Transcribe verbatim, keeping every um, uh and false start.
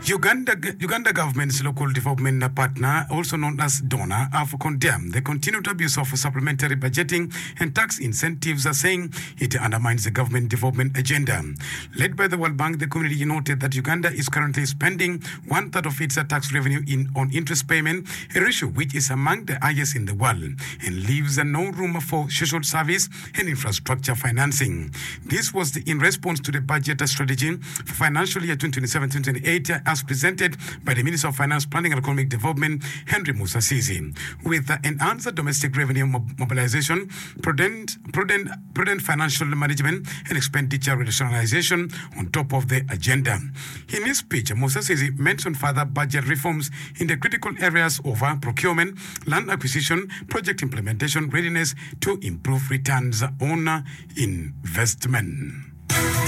Uganda, Uganda government's local development partner, also known as donor, have condemned the continued abuse of supplementary budgeting and tax incentives, saying it undermines the government development agenda. Led by the World Bank, the community noted that Uganda is currently spending one third of its tax revenue in on interest payment, a ratio which is among the highest in the world, and leaves no room for social service and infrastructure financing. This was the, in response to the budget strategy for financial year twenty twenty-seven to twenty twenty-eight as presented by the Minister of Finance, Planning and Economic Development, Henry Musasizi. With uh, enhanced domestic revenue mob- mobilization, prudent, prudent, prudent financial management, and expenditure rationalization on top of the agenda. In his speech, Musasizi mentioned further budget reforms in the critical areas of uh, procurement, land acquisition, project implementation readiness to improve returns on uh, investment.